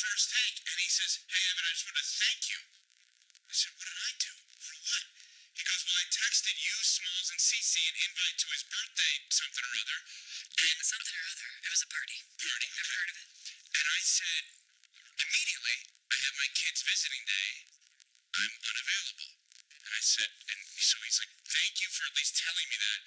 first take, and he says, "Hey, Evan, I just want to thank you." I said, "What did I do? For what?" He goes, "Well, I texted you, Smalls, and Cece an invite to his birthday, something or other." And Something or other. It was a party. Party. Never heard of it. And I said, immediately, "I have my kids visiting day. I'm unavailable." And I said, and so he's like, "Thank you for at least telling me that."